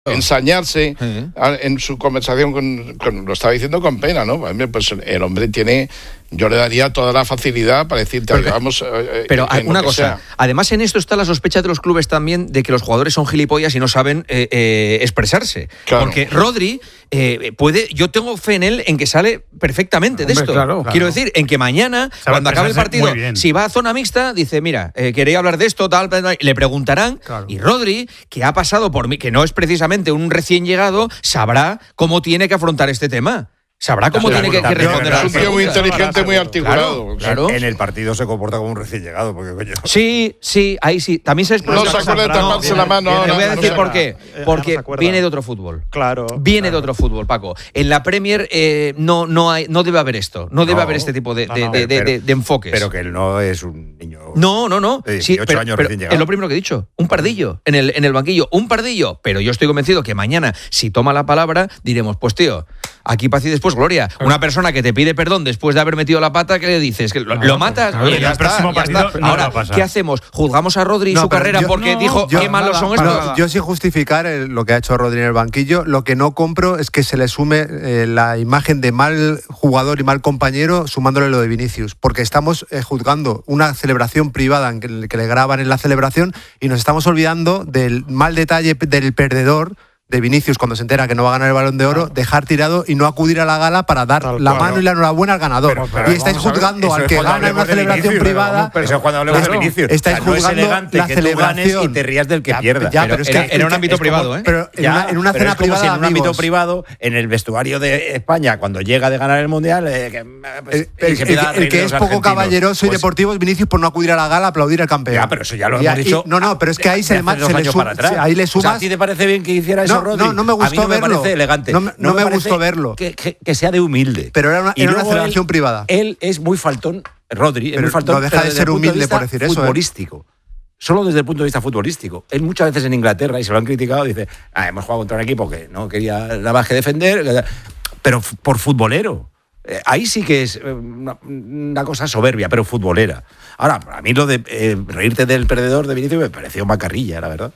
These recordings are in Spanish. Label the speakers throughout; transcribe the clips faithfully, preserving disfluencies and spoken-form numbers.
Speaker 1: ensañarse
Speaker 2: sí.
Speaker 1: en su conversación con, con, lo estaba diciendo con pena, ¿no? Pues el hombre tiene, yo le daría toda la facilidad para decirte,
Speaker 2: pero,
Speaker 1: vamos,
Speaker 2: eh, pero en una cosa, sea. Además en esto está la sospecha de los clubes también de que los jugadores son gilipollas y no saben eh, eh, expresarse, claro. Porque Rodri eh, puede, yo tengo fe en él en que sale perfectamente de
Speaker 3: hombre,
Speaker 2: esto,
Speaker 3: claro, claro.
Speaker 2: Quiero decir, en que mañana
Speaker 3: sabe
Speaker 2: cuando acabe el partido, si va a zona mixta, dice, mira, eh, quería hablar de esto, tal, tal, tal, le preguntarán, claro. Y Rodri, que ha pasado por mí, que no es precisamente un recién llegado, sabrá cómo tiene que afrontar este tema. Sabrá cómo
Speaker 4: claro,
Speaker 2: tiene que, que responder
Speaker 1: a su pregunta. Es un tío muy inteligente, muy articulado.
Speaker 4: Claro, claro. En el partido se comporta como un recién llegado. Porque, coño.
Speaker 2: Sí, sí, ahí sí. También se
Speaker 1: No se acuerda de taparse la mano.
Speaker 2: Le voy a decir
Speaker 1: no,
Speaker 2: por qué. Porque viene de otro fútbol.
Speaker 3: Claro.
Speaker 2: Viene
Speaker 3: claro.
Speaker 2: de otro fútbol, Paco. En la Premier eh, no, no, hay, no debe haber esto. No debe no, haber este tipo de, de, no, de, de, de, de enfoques.
Speaker 4: Pero que él no es un niño.
Speaker 2: No, no, no.
Speaker 4: De dieciocho
Speaker 2: sí, pero,
Speaker 4: años
Speaker 2: pero
Speaker 4: recién llegado.
Speaker 2: Es lo primero que he dicho. Un pardillo en el, en el banquillo. Un pardillo. Pero yo estoy convencido que mañana, si toma la palabra, diremos, pues tío, aquí paz y después gloria. Una persona que te pide perdón después de haber metido la pata, ¿qué le dices? ¿Que lo, no, lo matas?
Speaker 3: Oye, ya está, ya está.
Speaker 2: No ahora, ¿qué hacemos? ¿Juzgamos a Rodri y no, su carrera yo, porque no, dijo yo, qué malos son estos?
Speaker 5: No, yo sin justificar el, lo que ha hecho Rodri en el banquillo, lo que no compro es que se le sume eh, la imagen de mal jugador y mal compañero sumándole lo de Vinicius, porque estamos eh, juzgando una celebración privada en que, que le graban en la celebración y nos estamos olvidando del mal detalle del perdedor de Vinicius cuando se entera que no va a ganar el Balón de Oro, dejar tirado y no acudir a la gala para dar Tal la mano claro. y la enhorabuena al ganador. Pero, pero, y estáis juzgando al que gana en una celebración privada.
Speaker 4: Pero eso es cuando hablemos de Vinicius.
Speaker 5: Estáis
Speaker 4: o sea, no
Speaker 5: juzgando
Speaker 4: es elegante
Speaker 5: la
Speaker 4: que
Speaker 5: celebración.
Speaker 4: Tú ganes y te rías del que
Speaker 5: ya,
Speaker 4: pierda.
Speaker 5: Ya,
Speaker 2: pero,
Speaker 5: pero es
Speaker 2: que
Speaker 5: que
Speaker 2: en un ámbito privado,
Speaker 5: como,
Speaker 2: ¿eh?
Speaker 5: Pero en,
Speaker 4: ya,
Speaker 5: una, en una
Speaker 4: pero
Speaker 5: cena
Speaker 4: es como
Speaker 5: privada,
Speaker 4: si en un
Speaker 5: amigos,
Speaker 4: ámbito privado, en el vestuario de España, cuando llega de ganar el Mundial, eh, que, pues,
Speaker 5: el, el, el, el que es poco caballeroso y deportivo es Vinicius por no acudir a la gala a aplaudir al campeón.
Speaker 4: Ya, pero eso ya lo hemos dicho.
Speaker 5: No, no, pero es que ahí se le suma.
Speaker 4: ¿A ti te parece bien que hiciera eso, Rodri?
Speaker 5: No, no me gustó verlo.
Speaker 4: Elegante.
Speaker 5: No, no, no me, me gustó verlo.
Speaker 4: Que, que, que sea de humilde.
Speaker 5: Pero era una, era una celebración
Speaker 4: él,
Speaker 5: privada.
Speaker 4: Él es muy faltón, Rodri,
Speaker 5: pero
Speaker 4: es muy faltón.
Speaker 5: No deja de ser humilde por decir eso.
Speaker 4: Futbolístico. ¿eh? Solo desde el punto de vista futbolístico. Él muchas veces en Inglaterra, y se lo han criticado, dice, ah, hemos jugado contra un equipo que no quería nada más que defender, pero por futbolero. Eh, ahí sí que es una, una cosa soberbia, pero futbolera. Ahora, a mí lo de eh, reírte del perdedor de Vinicius me pareció macarrilla, la verdad.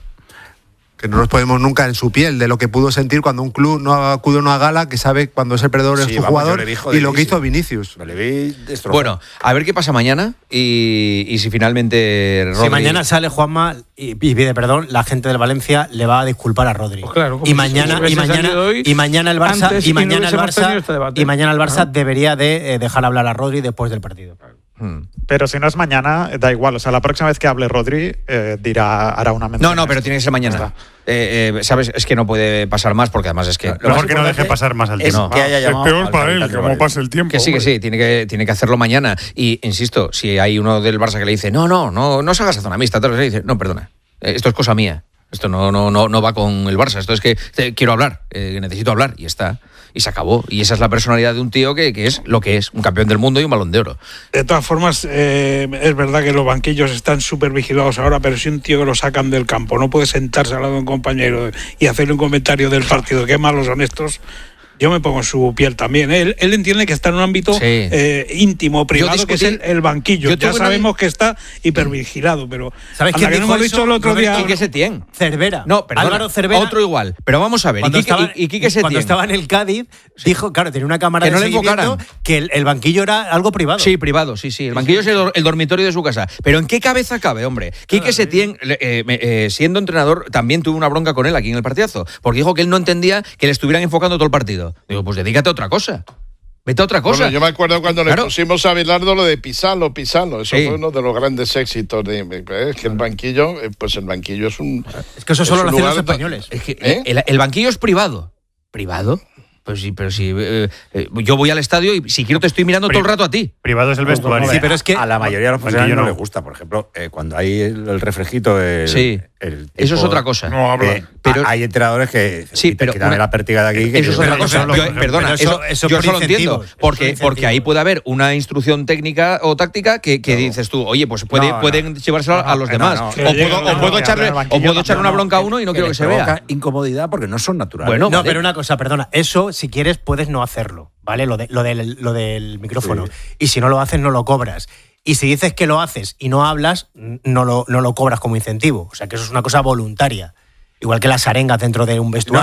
Speaker 5: Que no nos ponemos nunca en su piel de lo que pudo sentir cuando un club no acude a una gala que sabe cuando es el perdedor sí, es su vamos, jugador y lo que hizo Vinicius.
Speaker 4: Me le vi destrozado.
Speaker 2: Bueno, a ver qué pasa mañana y, y si finalmente Rodri...
Speaker 3: Si mañana sale Juanma y, y pide perdón, la gente del Valencia le va a disculpar a Rodri. Pues claro, y mañana y mañana y mañana el Barça y mañana el Barça este y mañana el Barça ah. debería de eh, dejar hablar a Rodri después del partido.
Speaker 6: Hmm. Pero si no es mañana, da igual. O sea, la próxima vez que hable Rodri, eh, dirá, hará una mención.
Speaker 2: No, no, pero tiene que ser mañana. Eh, eh, ¿Sabes? Es que no puede pasar más porque además es que...
Speaker 7: Lo mejor que no deje pasar más el tiempo.
Speaker 4: Es, que haya
Speaker 7: es peor para él, que como pase el tiempo.
Speaker 2: Que sí, que sí, tiene que, tiene que hacerlo mañana. Y, insisto, si hay uno del Barça que le dice, no, no, no, no se hagas a zona mixta, tal, le dice, no, perdona, esto es cosa mía. Esto no, no, no, no va con el Barça. Esto es que te, quiero hablar, eh, necesito hablar y está. Y se acabó. Y esa es la personalidad de un tío que, que es lo que es, un campeón del mundo y un Balón de Oro.
Speaker 8: De todas formas, eh, es verdad que los banquillos están súper vigilados ahora, pero si un tío que lo sacan del campo no puede sentarse al lado de un compañero y hacerle un comentario del partido, qué malos son estos... Yo me pongo en su piel también. Él, él entiende que está en un ámbito sí. eh, íntimo, privado, discutí, que es el, el banquillo. Ya sabemos una... que está hipervigilado, pero...
Speaker 3: ¿Sabes quién
Speaker 8: que
Speaker 3: dijo
Speaker 8: no hemos
Speaker 3: eso?
Speaker 8: dicho el otro día...
Speaker 2: Quique Setién.
Speaker 3: Cervera.
Speaker 2: No, perdona,
Speaker 3: Álvaro Cervera.
Speaker 2: Otro igual. Pero vamos a ver.
Speaker 3: Cuando
Speaker 2: ¿Y Quique,
Speaker 3: estaba,
Speaker 2: y, y Quique Setién?
Speaker 3: Cuando estaba en el Cádiz, sí. dijo, claro, tenía una cámara
Speaker 2: que
Speaker 3: de
Speaker 2: no
Speaker 3: seguimiento que el, el banquillo era algo privado.
Speaker 2: Sí, privado, sí, sí. El banquillo sí. es el, el dormitorio de su casa. Pero ¿en qué cabeza cabe, hombre? Quique claro, Setién, eh, eh, siendo entrenador, también tuve una bronca con él aquí en el partidazo. Porque dijo que él no entendía que le estuvieran enfocando todo el partido. Digo, pues dedícate a otra cosa. Vete a otra cosa.
Speaker 1: Bueno, yo me acuerdo cuando claro. le pusimos a Bilardo lo de Pisalo, Pisalo. Eso sí. fue uno de los grandes éxitos. De, es que el banquillo, pues el banquillo es un...
Speaker 3: Es que eso solo lo hacen los españoles.
Speaker 2: Es que ¿Eh? el, el banquillo es privado. ¿Privado? Pues sí, pero sí. Eh, eh, yo voy al estadio y si quiero te estoy mirando Pri- todo el rato a ti.
Speaker 7: Privado es el vestuario.
Speaker 4: Sí, pero es que a la mayoría de los profesionales no, no les gusta. Por ejemplo, eh, cuando hay el, el refresquito... El,
Speaker 2: sí,
Speaker 4: el tipo,
Speaker 2: eso es otra cosa.
Speaker 7: No habla.
Speaker 4: Eh, pero hay entrenadores que...
Speaker 2: Sí, pero...
Speaker 4: Quítame la pértiga de aquí. Que
Speaker 2: eso es otra cosa. Yo, perdona, eso, eso yo eso lo entiendo. Porque, porque ahí puede haber una instrucción técnica o táctica que, que no. dices tú, oye, pues puede, no, no. pueden llevárselo no, a los demás. No, no. O puedo, o puedo echarle o puedo echar una bronca a uno y no quiero que se vea.
Speaker 4: Incomodidad porque no son naturales.
Speaker 3: Bueno, no, pero una cosa, perdona. Eso, si quieres, puedes no hacerlo, ¿vale? Lo, de, lo, del, lo del micrófono. Sí. Y si no lo haces, no lo cobras. Y si dices que lo haces y no hablas, no lo, no lo cobras como incentivo. O sea, que eso es una cosa voluntaria. Igual que las arengas dentro de un vestuario.